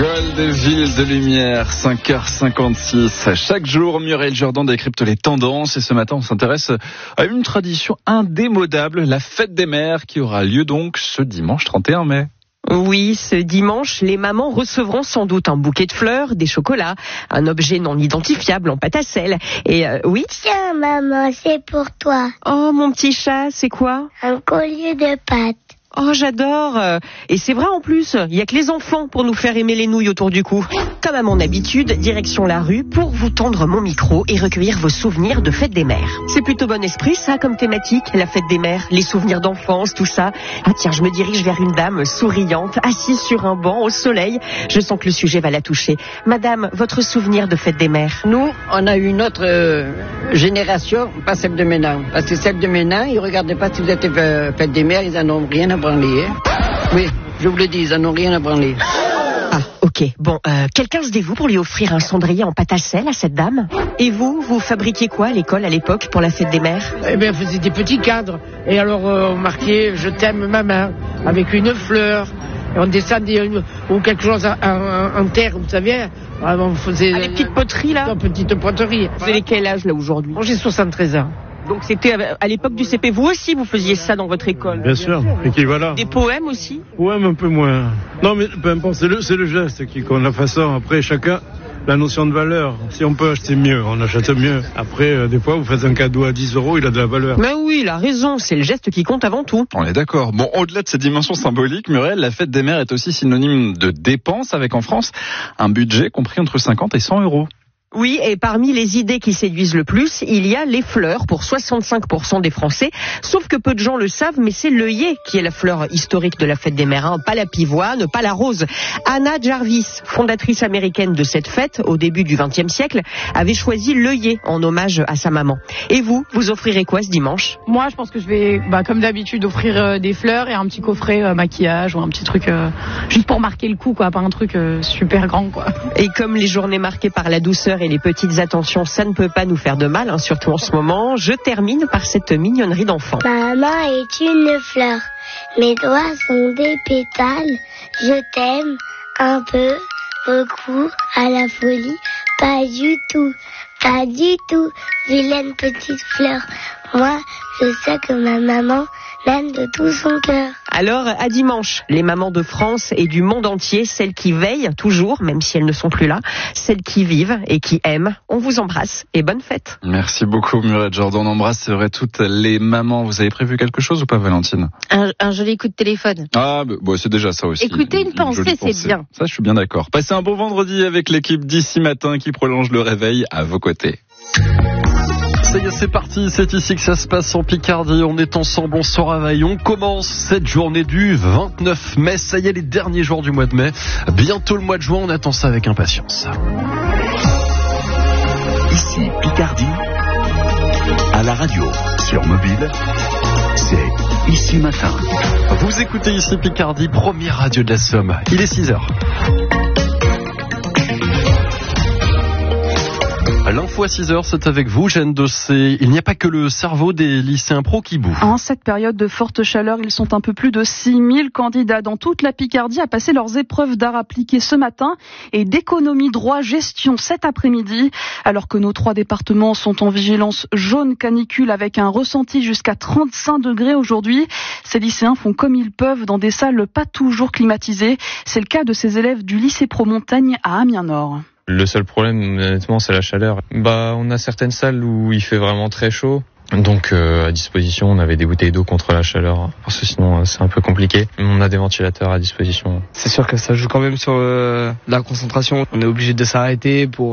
Goldeville de lumière, 5h56. Chaque jour, Muriel Jourdan décrypte les tendances et ce matin, on s'intéresse à une tradition indémodable, la fête des mères qui aura lieu donc ce dimanche 31 mai. Oui, ce dimanche, les mamans recevront sans doute un bouquet de fleurs, des chocolats, un objet non identifiable en pâte à sel. Et oui. Tiens, maman, c'est pour toi. Oh, mon petit chat, c'est quoi? Un collier de pâtes. Oh, j'adore. Et c'est vrai en plus, il y a que les enfants pour nous faire aimer les nouilles autour du cou. Comme à mon habitude, direction la rue pour vous tendre mon micro et recueillir vos souvenirs de fête des mères. C'est plutôt bon esprit ça comme thématique, la fête des mères, les souvenirs d'enfance, tout ça. Ah tiens, je me dirige vers une dame souriante, assise sur un banc au soleil. Je sens que le sujet va la toucher. Madame, votre souvenir de fête des mères? Nous, on a eu une autre génération, pas celle de maintenant. Parce que celle de maintenant, ils ne regardaient pas si vous êtes fête des mères, ils en ont rien à branler. Hein. Oui, je vous le dis, ils en ont rien à branler. Ah, ok. Bon, quelqu'un se dévoue pour lui offrir un cendrier en pâte à sel à cette dame? Et vous fabriquiez quoi à l'école à l'époque pour la fête des mères? Eh bien, on faisait des petits cadres. Et alors, on marquait « Je t'aime, maman » avec une fleur. Et on descendait ou quelque chose en terre, vous savez. On faisait... les petites poteries, là? Une petite poterie. Vous avez quel âge, là, aujourd'hui? Moi, j'ai 73 ans. Donc c'était à l'époque du CP. Vous aussi, vous faisiez ça dans votre école? Bien sûr. Et qui voilà. Des poèmes aussi? Poèmes un peu moins. Non, mais peu importe, c'est le geste qui compte. La façon, après, chacun, la notion de valeur. Si on peut acheter mieux, on achète mieux. Après, des fois, vous faites un cadeau à 10 €, il a de la valeur. Mais oui, il a raison. C'est le geste qui compte avant tout. On est d'accord. Bon, au-delà de ces dimensions symboliques, Muriel, la fête des mères est aussi synonyme de dépenses avec en France un budget compris entre 50 et 100 €. Oui, et parmi les idées qui séduisent le plus, il y a les fleurs pour 65% des Français. Sauf que peu de gens le savent, mais c'est l'œillet qui est la fleur historique de la fête des mères, hein. Pas la pivoine, pas la rose. Anna Jarvis, fondatrice américaine de cette fête au début du XXe siècle, avait choisi l'œillet en hommage à sa maman. Et vous offrirez quoi ce dimanche? Moi, je pense que je vais, comme d'habitude, offrir des fleurs et un petit coffret maquillage ou un petit truc juste pour marquer le coup, quoi, pas un truc super grand, quoi. Et comme les journées marquées par la douceur et les petites attentions, ça ne peut pas nous faire de mal, hein, surtout en ce moment. Je termine par cette mignonnerie d'enfant. Maman est une fleur, mes doigts sont des pétales. Je t'aime un peu, beaucoup, à la folie, pas du tout, pas du tout. Vilaine petite fleur, moi je sais que ma maman m'aime de tout son cœur. Alors, à dimanche, les mamans de France et du monde entier, celles qui veillent toujours, même si elles ne sont plus là, celles qui vivent et qui aiment, on vous embrasse et bonne fête. Merci beaucoup Muriel Jourdan, on embrasse, c'est vrai, toutes les mamans. Vous avez prévu quelque chose ou pas, Valentine? Un joli coup de téléphone. Ah, bon, c'est déjà ça aussi. Écoutez une pensée, c'est bien. Ça, je suis bien d'accord. Passez un bon vendredi avec l'équipe d'ici matin qui prolonge le réveil à vos côtés. Ça y est, c'est parti, c'est ici que ça se passe en Picardie, on est ensemble, on se réveille, on commence cette journée du 29 mai, ça y est, les derniers jours du mois de mai, bientôt le mois de juin, on attend ça avec impatience. Ici Picardie, à la radio, sur mobile, c'est Ici Matin. Vous écoutez Ici Picardie, première radio de la Somme, il est 6h. L'info à 6h, c'est avec vous, Jeanne Dossé. Il n'y a pas que le cerveau des lycéens pro qui boue. En cette période de forte chaleur, ils sont un peu plus de 6000 candidats dans toute la Picardie à passer leurs épreuves d'art appliqué ce matin et d'économie droit gestion cet après-midi. Alors que nos 3 départements sont en vigilance jaune canicule avec un ressenti jusqu'à 35 degrés aujourd'hui, ces lycéens font comme ils peuvent dans des salles pas toujours climatisées. C'est le cas de ces élèves du lycée Pro Montagne à Amiens-Nord. Le seul problème, honnêtement, c'est la chaleur. On a certaines salles où il fait vraiment très chaud. Donc, à disposition, on avait des bouteilles d'eau contre la chaleur. Parce que sinon, c'est un peu compliqué. On a des ventilateurs à disposition. C'est sûr que ça joue quand même sur la concentration. On est obligé de s'arrêter pour